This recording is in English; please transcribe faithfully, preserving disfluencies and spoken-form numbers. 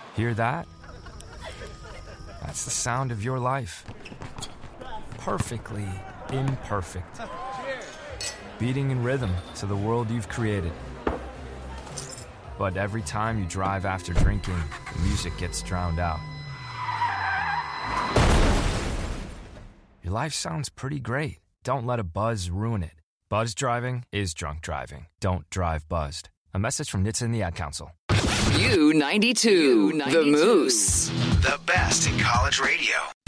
Hear that? That's the sound of your life. Perfectly imperfect. Beating in rhythm to the world you've created. But every time you drive after drinking, the music gets drowned out. Your life sounds pretty great. Don't let a buzz ruin it. Buzz driving is drunk driving. Don't drive buzzed. A message from N H T S A and the Ad Council. U ninety-two, the Moose. The best in college radio.